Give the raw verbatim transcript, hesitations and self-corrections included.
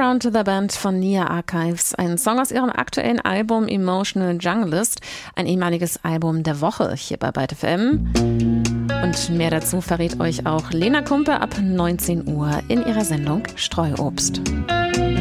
Around the Band von Nia Archives, ein Song aus ihrem aktuellen Album Emotional Junglist, ein ehemaliges Album der Woche hier bei Byte F M. Und mehr dazu verrät euch auch Lena Kumpe ab neunzehn Uhr in ihrer Sendung Streuobst.